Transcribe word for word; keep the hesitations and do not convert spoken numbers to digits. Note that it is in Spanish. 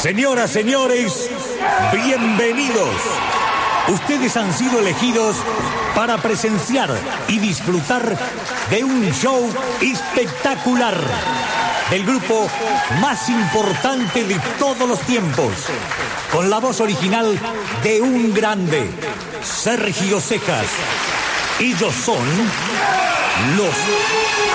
Señoras, señores, bienvenidos. Ustedes han sido elegidos para presenciar y disfrutar de un show espectacular del grupo más importante de todos los tiempos, con la voz original de un grande, Sergio Cejas. Ellos son los